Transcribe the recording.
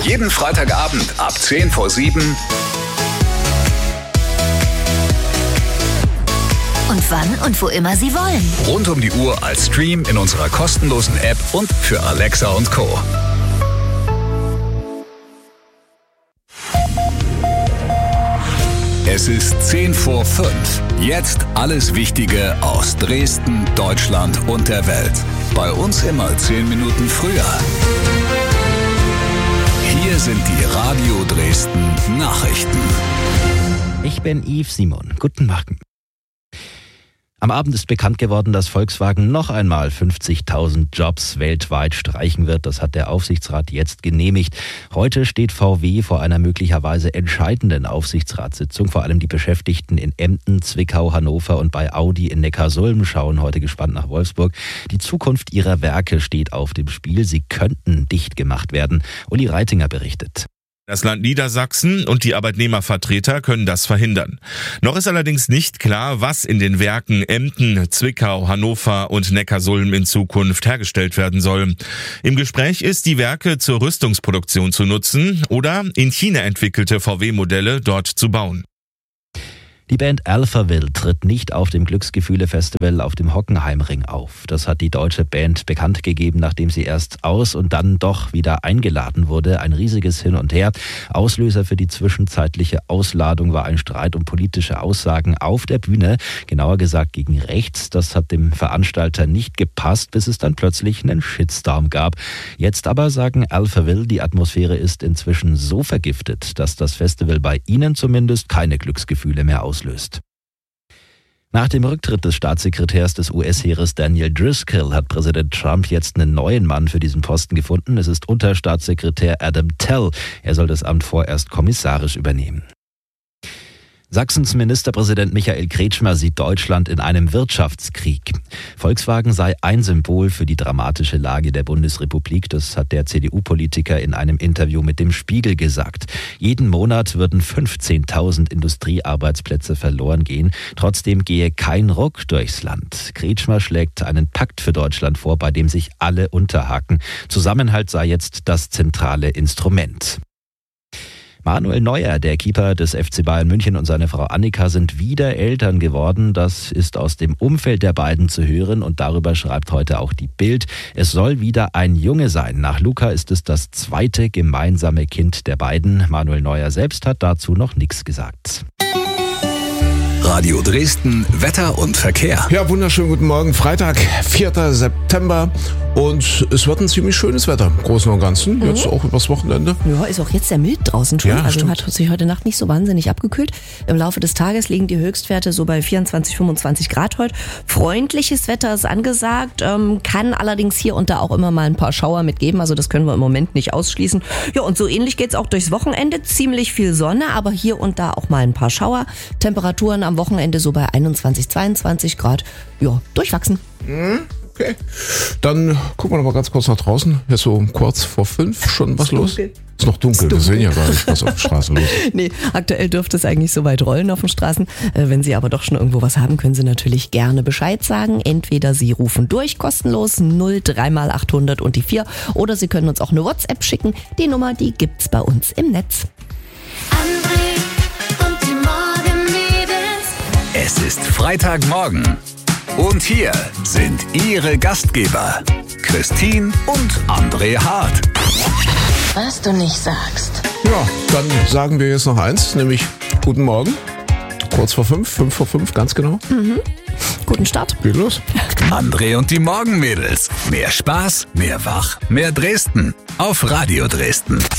Jeden Freitagabend ab 6:50. Und wann und wo immer Sie wollen. Rund um die Uhr als Stream in unserer kostenlosen App und für Alexa und Co. Es ist 5:10. Jetzt alles Wichtige aus Dresden, Deutschland und der Welt. Bei uns immer 10 Minuten früher. Hier sind die Radio Dresden Nachrichten. Ich bin Yves Simon. Guten Morgen. Am Abend ist bekannt geworden, dass Volkswagen noch einmal 50.000 Jobs weltweit streichen wird. Das hat der Aufsichtsrat jetzt genehmigt. Heute steht VW vor einer möglicherweise entscheidenden Aufsichtsratssitzung. Vor allem die Beschäftigten in Emden, Zwickau, Hannover und bei Audi in Neckarsulm schauen heute gespannt nach Wolfsburg. Die Zukunft ihrer Werke steht auf dem Spiel. Sie könnten dicht gemacht werden. Uli Reitinger berichtet. Das Land Niedersachsen und die Arbeitnehmervertreter können das verhindern. Noch ist allerdings nicht klar, was in den Werken Emden, Zwickau, Hannover und Neckarsulm in Zukunft hergestellt werden soll. Im Gespräch ist, die Werke zur Rüstungsproduktion zu nutzen oder in China entwickelte VW-Modelle dort zu bauen. Die Band Alphaville tritt nicht auf dem Glücksgefühle-Festival auf dem Hockenheimring auf. Das hat die deutsche Band bekannt gegeben, nachdem sie erst aus und dann doch wieder eingeladen wurde. Ein riesiges Hin und Her. Auslöser für die zwischenzeitliche Ausladung war ein Streit um politische Aussagen auf der Bühne. Genauer gesagt gegen rechts. Das hat dem Veranstalter nicht gepasst, bis es dann plötzlich einen Shitstorm gab. Jetzt aber sagen Alphaville, die Atmosphäre ist inzwischen so vergiftet, dass das Festival bei ihnen zumindest keine Glücksgefühle mehr auslöst. Nach dem Rücktritt des Staatssekretärs des US-Heeres Daniel Driscoll hat Präsident Trump jetzt einen neuen Mann für diesen Posten gefunden. Es ist Unterstaatssekretär Adam Tell. Er soll das Amt vorerst kommissarisch übernehmen. Sachsens Ministerpräsident Michael Kretschmer sieht Deutschland in einem Wirtschaftskrieg. Volkswagen sei ein Symbol für die dramatische Lage der Bundesrepublik. Das hat der CDU-Politiker in einem Interview mit dem Spiegel gesagt. Jeden Monat würden 15.000 Industriearbeitsplätze verloren gehen. Trotzdem gehe kein Ruck durchs Land. Kretschmer schlägt einen Pakt für Deutschland vor, bei dem sich alle unterhaken. Zusammenhalt sei jetzt das zentrale Instrument. Manuel Neuer, der Keeper des FC Bayern München, und seine Frau Annika sind wieder Eltern geworden. Das ist aus dem Umfeld der beiden zu hören und darüber schreibt heute auch die Bild. Es soll wieder ein Junge sein. Nach Luca ist es das zweite gemeinsame Kind der beiden. Manuel Neuer selbst hat dazu noch nichts gesagt. Radio Dresden, Wetter und Verkehr. Ja, wunderschönen guten Morgen. Freitag, 4. September. Und es wird ein ziemlich schönes Wetter, im Großen und Ganzen. Jetzt auch übers Wochenende. Ja, ist auch jetzt sehr mild draußen schon. Ja, also stimmt. hat sich heute Nacht nicht so wahnsinnig abgekühlt. Im Laufe des Tages liegen die Höchstwerte so bei 24, 25 Grad heute. Freundliches Wetter ist angesagt, kann allerdings hier und da auch immer mal ein paar Schauer mitgeben. Also das können wir im Moment nicht ausschließen. Ja, und so ähnlich geht's auch durchs Wochenende. Ziemlich viel Sonne, aber hier und da auch mal ein paar Schauer. Temperaturen am Wochenende so bei 21, 22 Grad. Ja, durchwachsen. Okay. Dann gucken wir noch mal ganz kurz nach draußen. Jetzt so kurz vor 5 schon was los. Ist noch dunkel. Wir sehen ja gar nicht, was auf der Straße los ist. Nee, aktuell dürfte es eigentlich so weit rollen auf den Straßen. Wenn Sie aber doch schon irgendwo was haben, können Sie natürlich gerne Bescheid sagen. Entweder Sie rufen durch, kostenlos 03 mal 800 und die 4. Oder Sie können uns auch eine WhatsApp schicken. Die Nummer, die gibt's bei uns im Netz. André und die Morgenmädels. Es ist Freitagmorgen. Und hier sind Ihre Gastgeber, Christine und André Hart. Was du nicht sagst. Ja, dann sagen wir jetzt noch eins, nämlich guten Morgen. Kurz vor 5, 5 vor 5, ganz genau. Guten Start. Geht los. André und die Morgenmädels. Mehr Spaß, mehr Wach, mehr Dresden. Auf Radio Dresden.